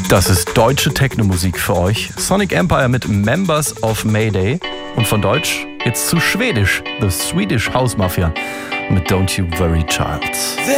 Das ist deutsche Techno-Musik für euch. Sonic Empire mit Members of Mayday. Und von Deutsch jetzt zu Schwedisch. The Swedish House Mafia mit Don't You Worry Child.